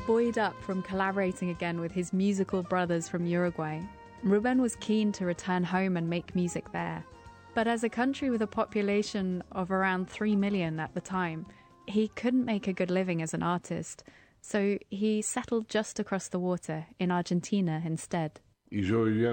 buoyed up from collaborating again with his musical brothers from Uruguay, Rubén was keen to return home and make music there. But as a country with a population of around 3 million at the time, he couldn't make a good living as an artist, so he settled just across the water in Argentina instead. I used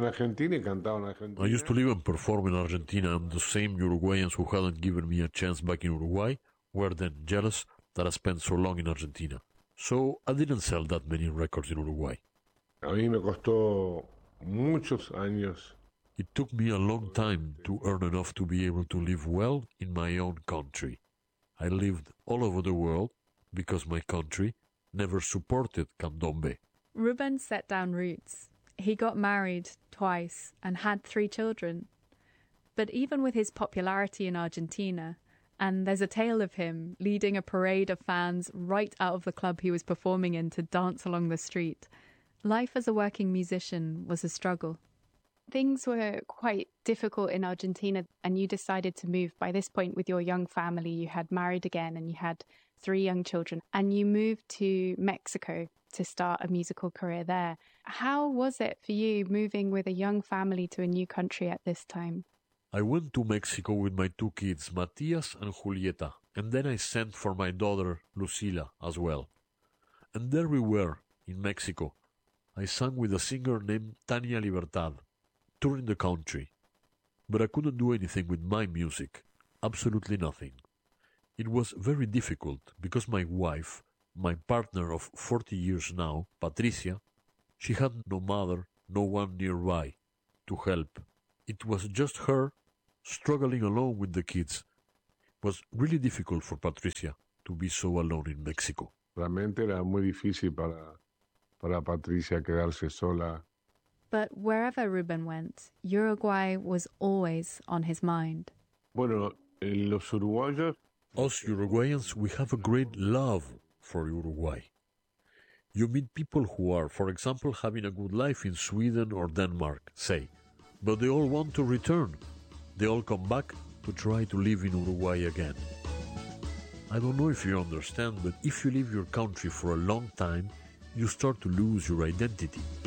to live and perform in Argentina, and the same Uruguayans who hadn't given me a chance back in Uruguay were then jealous that I spent so long in Argentina. So I didn't sell that many records in Uruguay. A mí me costó muchos años. It took me a long time to earn enough to be able to live well in my own country. I lived all over the world because my country never supported candombe. Rubén set down roots. He got married twice and had 3 children. But even with his popularity in Argentina, and there's a tale of him leading a parade of fans right out of the club he was performing in to dance along the street, life as a working musician was a struggle. Things were quite difficult in Argentina, and you decided to move. By this point, with your young family, you had married again and you had 3 young children, and you moved to Mexico to start a musical career there. How was it for you moving with a young family to a new country at this time? I went to Mexico with my 2 kids, Matias and Julieta, and then I sent for my daughter, Lucila, as well. And there we were, in Mexico. I sang with a singer named Tania Libertad, touring the country. But I couldn't do anything with my music, absolutely nothing. It was very difficult because my wife, my partner of 40 years now, Patricia, she had no mother, no one nearby to help. It was just her struggling alone with the kids. It was really difficult for Patricia to be so alone in Mexico. Realmente era muy difícil para Patricia quedarse sola. But wherever Rubén went, Uruguay was always on his mind. Bueno, los uruguayos... Us Uruguayans, we have a great love for Uruguay. You meet people who are, for example, having a good life in Sweden or Denmark, say, but they all want to return. They all come back to try to live in Uruguay again. I don't know if you understand, but if you leave your country for a long time, you start to lose your identity.